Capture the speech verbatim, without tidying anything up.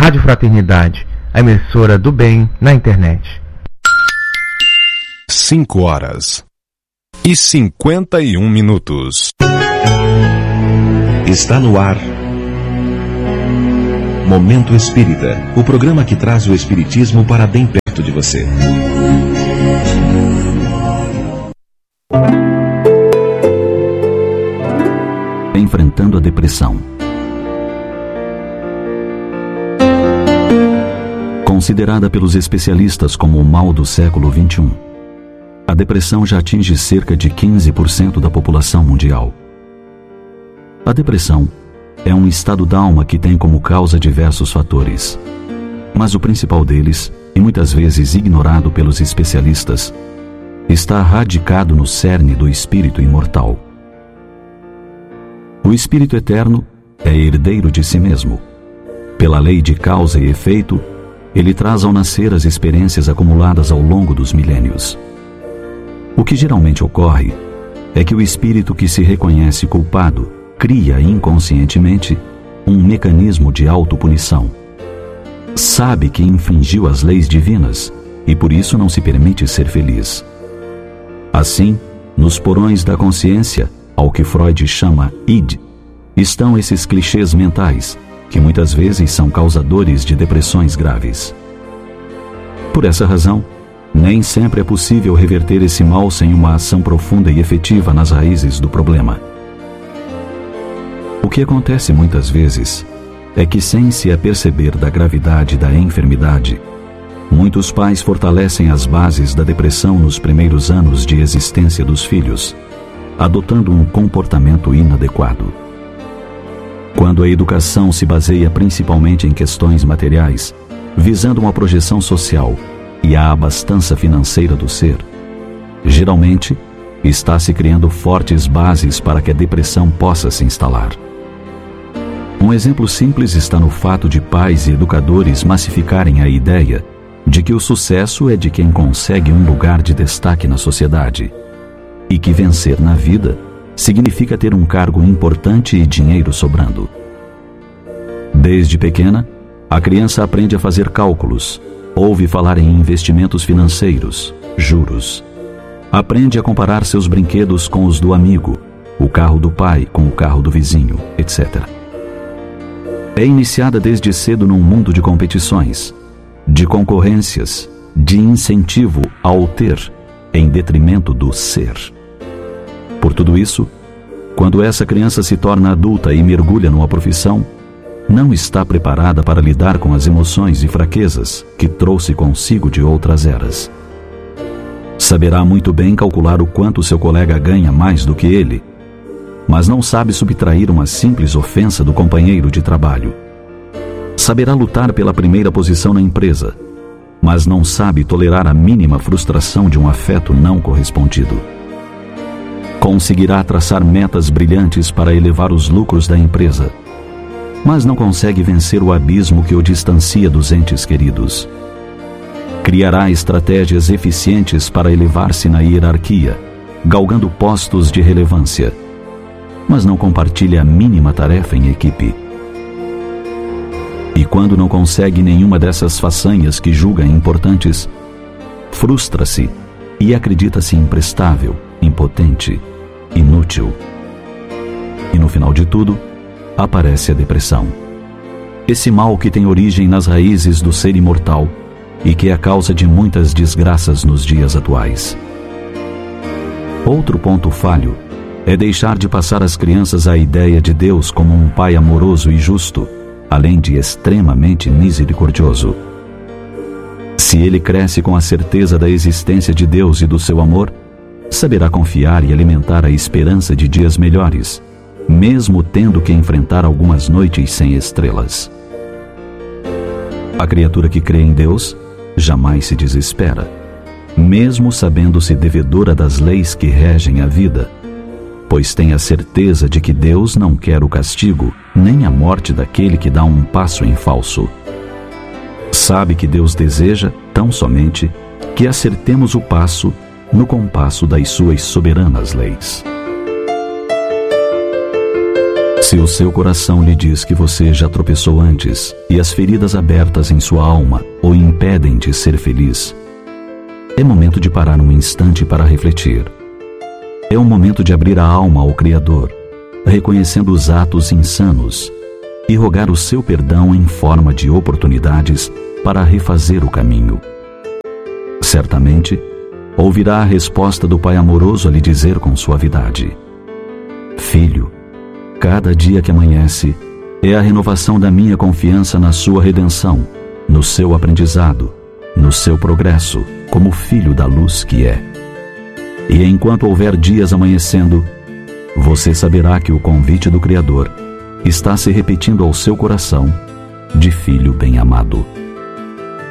Rádio Fraternidade, a emissora do bem na internet. Cinco horas e cinquenta e um minutos. Está no ar Momento Espírita, o programa que traz o espiritismo para bem perto de você. Enfrentando a depressão. Considerada pelos especialistas como o mal do século vinte e um, a depressão já atinge cerca de quinze por cento da população mundial. A depressão é um estado d'alma que tem como causa diversos fatores, mas o principal deles, e muitas vezes ignorado pelos especialistas, está radicado no cerne do espírito imortal. O espírito eterno é herdeiro de si mesmo. Pela lei de causa e efeito, ele traz ao nascer as experiências acumuladas ao longo dos milênios. O que geralmente ocorre é que o espírito que se reconhece culpado cria inconscientemente um mecanismo de autopunição. Sabe que infringiu as leis divinas e por isso não se permite ser feliz. Assim, nos porões da consciência, ao que Freud chama id, estão esses clichês mentais, que muitas vezes são causadores de depressões graves. Por essa razão, nem sempre é possível reverter esse mal sem uma ação profunda e efetiva nas raízes do problema. O que acontece muitas vezes é que, sem se aperceber da gravidade da enfermidade, muitos pais fortalecem as bases da depressão nos primeiros anos de existência dos filhos, adotando um comportamento inadequado. Quando a educação se baseia principalmente em questões materiais, visando uma projeção social e a abastança financeira do ser, geralmente está se criando fortes bases para que a depressão possa se instalar. Um exemplo simples está no fato de pais e educadores massificarem a ideia de que o sucesso é de quem consegue um lugar de destaque na sociedade e que vencer na vida significa ter um cargo importante e dinheiro sobrando. Desde pequena, a criança aprende a fazer cálculos, ouve falar em investimentos financeiros, juros. Aprende a comparar seus brinquedos com os do amigo, o carro do pai com o carro do vizinho, etcétera. É iniciada desde cedo num mundo de competições, de concorrências, de incentivo ao ter, em detrimento do ser. Por tudo isso, quando essa criança se torna adulta e mergulha numa profissão, não está preparada para lidar com as emoções e fraquezas que trouxe consigo de outras eras. Saberá muito bem calcular o quanto seu colega ganha mais do que ele, mas não sabe subtrair uma simples ofensa do companheiro de trabalho. Saberá lutar pela primeira posição na empresa, mas não sabe tolerar a mínima frustração de um afeto não correspondido. Conseguirá traçar metas brilhantes para elevar os lucros da empresa, mas não consegue vencer o abismo que o distancia dos entes queridos. Criará estratégias eficientes para elevar-se na hierarquia, galgando postos de relevância, mas não compartilha a mínima tarefa em equipe. E quando não consegue nenhuma dessas façanhas que julga importantes, frustra-se e acredita-se imprestável, impotente, inútil. E no final de tudo, aparece a depressão. Esse mal que tem origem nas raízes do ser imortal e que é a causa de muitas desgraças nos dias atuais. Outro ponto falho é deixar de passar às crianças a ideia de Deus como um pai amoroso e justo, além de extremamente misericordioso. Se ele cresce com a certeza da existência de Deus e do seu amor, saberá confiar e alimentar a esperança de dias melhores, mesmo tendo que enfrentar algumas noites sem estrelas. A criatura que crê em Deus jamais se desespera, mesmo sabendo-se devedora das leis que regem a vida, pois tem a certeza de que Deus não quer o castigo, nem a morte daquele que dá um passo em falso. Sabe que Deus deseja, tão somente, que acertemos o passo no compasso das suas soberanas leis. Se o seu coração lhe diz que você já tropeçou antes e as feridas abertas em sua alma o impedem de ser feliz, é momento de parar um instante para refletir. É um momento de abrir a alma ao Criador, reconhecendo os atos insanos e rogar o seu perdão em forma de oportunidades para refazer o caminho. Certamente, ouvirá a resposta do Pai amoroso a lhe dizer com suavidade: Filho, cada dia que amanhece é a renovação da minha confiança na sua redenção, no seu aprendizado, no seu progresso, como filho da luz que é. E enquanto houver dias amanhecendo, você saberá que o convite do Criador está se repetindo ao seu coração de filho bem-amado.